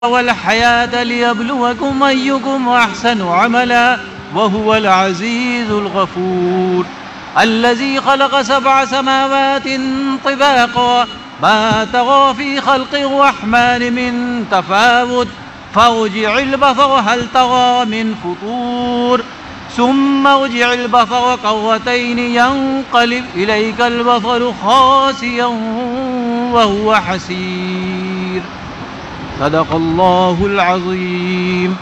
वल्हयात लियब्लुवकुम अय्युकुम अहसनु अमला वहुवल अज़ीज़ुल गफ़ूर अल्लज़ी खलक़ सबअ समावातिन तिबाक़ा मा तग़ा फ़ी ख़ल्क़िर रहमान मिन तफ़ावुत फर्जि'ल बसर हल तरा मिन फ़ुतूर सुम्मा अर्जि'ल बसर कर्रतैन यंक़लिब इलैकल बसरु ख़ासियन वहुव हसीर। सदक़ल्लाहुल अज़ीम।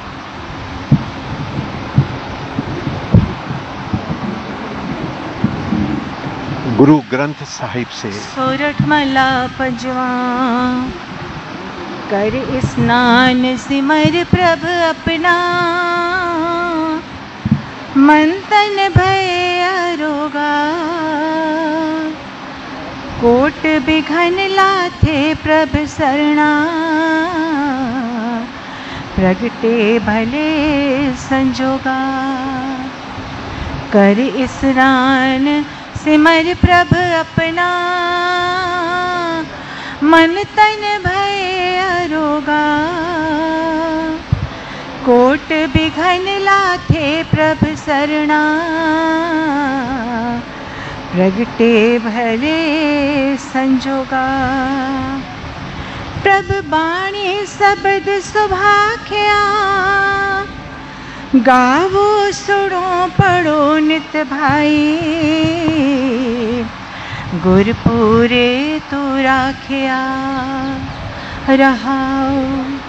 गुरु ग्रंथ साहिब से सोरठ मला पंजवा। कर स्नान सिमर प्रभ अपना, मन तन भय अरोगा। कोट बिघन लाथे प्रभ सरना, प्रगटे भले संजोगा। कर स्नान सिमर प्रभ अपना, मन तन भय अरोगा। कोट बिघन लाथे प्रभ सरना, प्रगटे भले संजोगा। प्रभ बाणी शब्द सुभाख्या, गावो सुनो पढ़ो नित भाई। गुरपुरे तो राखिया रहाओ।